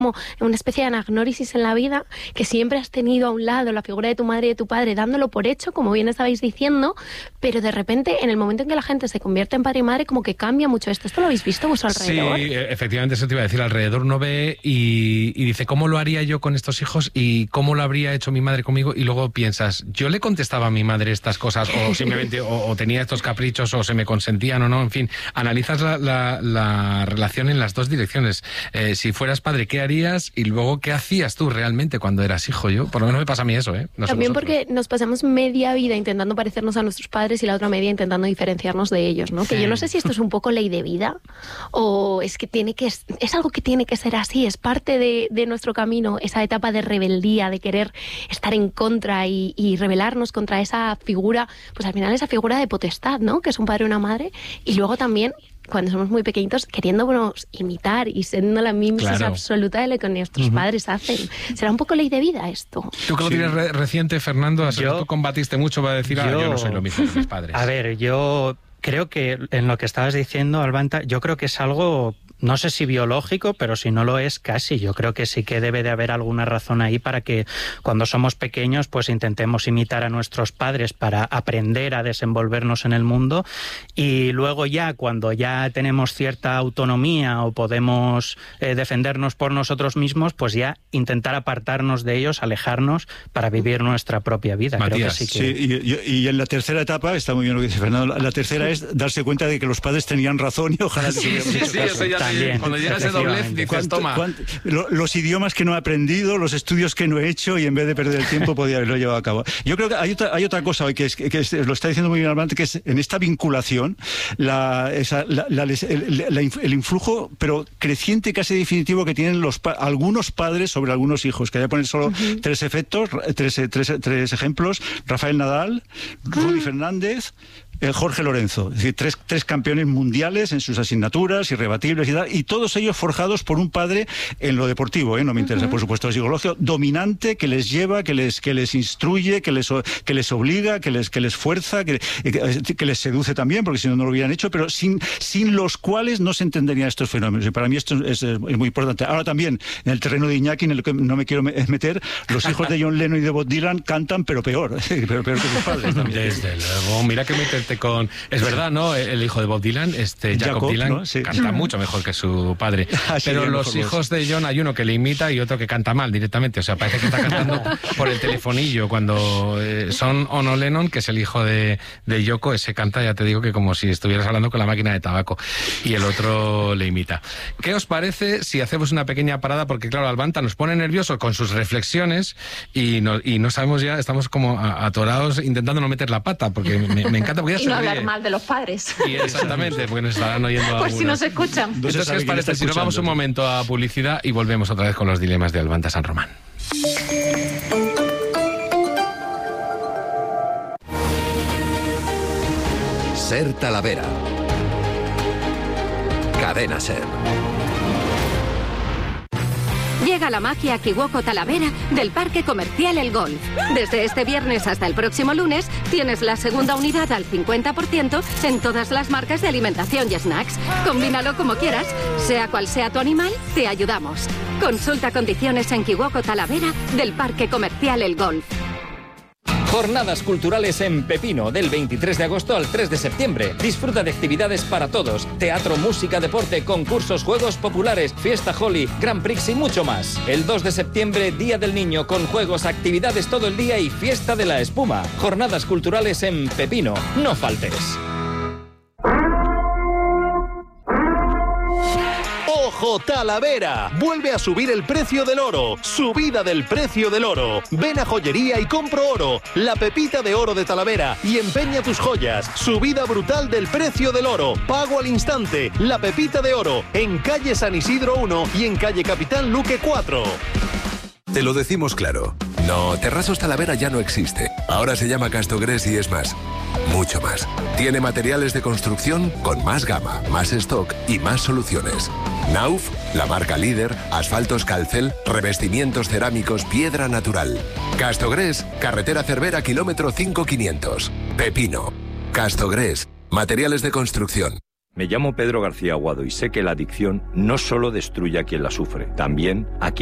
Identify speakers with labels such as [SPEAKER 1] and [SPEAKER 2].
[SPEAKER 1] como una especie de anagnórisis en la vida, que siempre has tenido a un lado la figura de tu madre y de tu padre dándolo por hecho, como bien estabais diciendo, pero de repente en el momento en que la gente se convierte en padre y madre como que cambia mucho esto. ¿Esto lo habéis visto a vuestro alrededor?
[SPEAKER 2] Sí, efectivamente, eso te iba a decir. Alrededor uno ve y dice, ¿cómo lo haría yo con estos hijos y cómo lo habría hecho mi madre conmigo? Y luego piensas, ¿yo le contestaba a mi madre estas cosas o simplemente o tenía estos caprichos o se me consentían o no? En fin, analizas la relación en las dos direcciones. Si fueras padre, ¿qué harías? Y luego, ¿qué hacías tú realmente cuando eras hijo? Yo, por lo menos me pasa a mí eso, No sé
[SPEAKER 1] También
[SPEAKER 2] vosotros.
[SPEAKER 1] porque nos pasamos media vida intentando parecernos a nuestros padres y la otra media intentando diferenciarnos de ellos, ¿no?
[SPEAKER 2] Sí.
[SPEAKER 1] Que yo no sé si esto es un poco ley de vida o es que es algo que tiene que ser así, es parte de nuestro camino, esa etapa de rebeldía, de querer estar en contra y rebelarnos contra esa figura, pues al final esa figura de potestad, ¿no? Que es un padre o una madre, y luego también cuando somos muy pequeñitos, queriéndonos imitar y siendo la mimesis absoluta de lo que nuestros padres hacen. ¿Será un poco ley de vida esto?
[SPEAKER 2] Tú que lo tienes reciente, Fernando, tú combatiste mucho para decir, yo no soy lo mismo que mis padres.
[SPEAKER 3] A ver, yo creo que en lo que estabas diciendo, Albanta, yo creo que es algo, no sé si biológico, pero si no lo es, casi. Yo creo que sí que debe de haber alguna razón ahí para que cuando somos pequeños pues intentemos imitar a nuestros padres para aprender a desenvolvernos en el mundo, y luego ya cuando ya tenemos cierta autonomía o podemos defendernos por nosotros mismos, pues ya intentar apartarnos de ellos, alejarnos para vivir nuestra propia vida.
[SPEAKER 2] Matías.
[SPEAKER 3] Creo que sí que...
[SPEAKER 4] Sí, y en la tercera etapa, está muy bien lo que dice Fernando, la tercera es darse cuenta de que los padres tenían razón y ojalá...
[SPEAKER 2] Sí, eso ya
[SPEAKER 3] también,
[SPEAKER 2] cuando llega ese doblez dices, toma.
[SPEAKER 4] Los idiomas que no he aprendido, los estudios que no he hecho, y en vez de perder el tiempo podía haberlo llevado a cabo. Yo creo que hay otra cosa hoy que lo está diciendo muy bien Armando, que es en esta vinculación el influjo, pero creciente, casi definitivo, que tienen algunos padres sobre algunos hijos. Que voy a poner solo tres ejemplos: Rafael Nadal, Rudy Fernández, Jorge Lorenzo, es decir, tres campeones mundiales en sus asignaturas, irrebatibles y tal, y todos ellos forjados por un padre en lo deportivo, no me interesa, por supuesto, lo psicológico, dominante, que les lleva, que les instruye, que les obliga, que les fuerza, que les seduce también, porque si no, no lo hubieran hecho, pero sin los cuales no se entenderían estos fenómenos. Y para mí esto es muy importante. Ahora también, en el terreno de Iñaki, en el que no me quiero meter, los hijos de John Lennon y de Bob Dylan cantan, pero peor que sus padres también.
[SPEAKER 2] Desde luego, mira que meterte con... Es verdad, ¿no? El hijo de Bob Dylan, Jacob Dylan, ¿no? Sí. Canta mucho mejor que su padre. Pero los hijos de John, hay uno que le imita y otro que canta mal directamente. O sea, parece que está cantando por el telefonillo. Cuando son Ono Lennon, que es el hijo de Yoko, ese canta, ya te digo, que como si estuvieras hablando con la máquina de tabaco. Y el otro le imita. ¿Qué os parece si hacemos una pequeña parada? Porque claro, Albanta nos pone nervioso con sus reflexiones y no sabemos ya, estamos como atorados intentando no meter la pata, porque me encanta, porque ya
[SPEAKER 5] y no hablar mal de los padres.
[SPEAKER 2] Y exactamente, porque nos estarán oyendo
[SPEAKER 5] por si nos escuchan.
[SPEAKER 2] Entonces, ¿qué os parece si nos vamos un momento a publicidad y volvemos otra vez con los dilemas de Albanta San Román?
[SPEAKER 6] Ser Talavera. Cadena Ser.
[SPEAKER 7] Llega la magia Kiwoko Talavera del Parque Comercial El Golf. Desde este viernes hasta el próximo lunes tienes la segunda unidad al 50% en todas las marcas de alimentación y snacks. Combínalo como quieras, sea cual sea tu animal, te ayudamos. Consulta condiciones en Kiwoko Talavera del Parque Comercial El Golf.
[SPEAKER 8] Jornadas culturales en Pepino, del 23 de agosto al 3 de septiembre. Disfruta de actividades para todos. Teatro, música, deporte, concursos, juegos populares, fiesta Holi, Grand Prix y mucho más. El 2 de septiembre, Día del Niño, con juegos, actividades todo el día y fiesta de la espuma. Jornadas culturales en Pepino. No faltes.
[SPEAKER 9] ¡Ojo, Talavera! Vuelve a subir el precio del oro. Subida del precio del oro. Ven a Joyería y compro oro. La pepita de oro de Talavera. Y empeña tus joyas. Subida brutal del precio del oro. Pago al instante. La pepita de oro. En calle San Isidro 1 y en calle Capitán Luque 4.
[SPEAKER 6] Te lo decimos claro. No, Terrazos Talavera ya no existe. Ahora se llama Castogres y es más. Mucho más. Tiene materiales de construcción con más gama, más stock y más soluciones. Nauf, la marca líder, asfaltos Calcel, revestimientos cerámicos, piedra natural. Castogres, carretera Cervera, kilómetro 5500. Pepino. Castogres, materiales de construcción.
[SPEAKER 10] Me llamo Pedro García Aguado y sé que la adicción no solo destruye a quien la sufre, también a quien